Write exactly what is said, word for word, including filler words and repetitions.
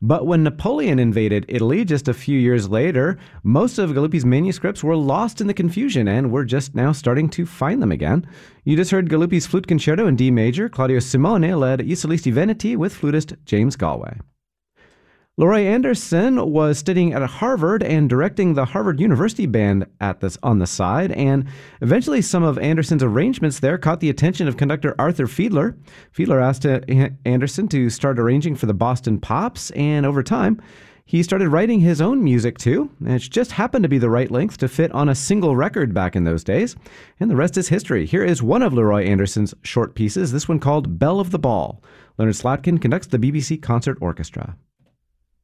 But when Napoleon invaded Italy just a few years later, most of Galuppi's manuscripts were lost in the confusion, and we're just now starting to find them again. You just heard Galuppi's Flute Concerto in D major. Claudio Simone led I Solisti Veneti with flutist James Galway. Leroy Anderson was studying at Harvard and directing the Harvard University Band at this on the side, and eventually some of Anderson's arrangements there caught the attention of conductor Arthur Fiedler. Fiedler asked Anderson to start arranging for the Boston Pops, and over time, he started writing his own music too, and it just happened to be the right length to fit on a single record back in those days, and the rest is history. Here is one of Leroy Anderson's short pieces, this one called Belle of the Ball. Leonard Slatkin conducts the B B C Concert Orchestra.